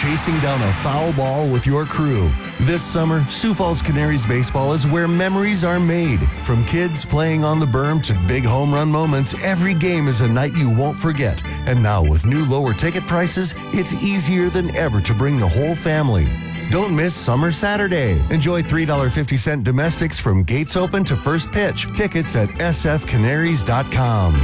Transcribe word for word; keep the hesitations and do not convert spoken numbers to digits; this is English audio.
chasing down a foul ball with your crew. This summer, Sioux Falls Canaries baseball is where memories are made. From kids playing on the berm to big home run moments, every game is a night you won't forget. And now with new lower ticket prices, it's easier than ever to bring the whole family. Don't miss Summer Saturday. Enjoy three dollars and fifty cents domestics from gates open to first pitch. Tickets at s f canaries dot com.